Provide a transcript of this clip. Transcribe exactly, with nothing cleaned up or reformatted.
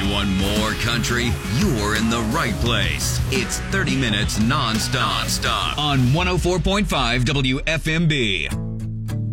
You want more country? You're in the right place. It's thirty minutes nonstop, nonstop on one oh four point five W F M B.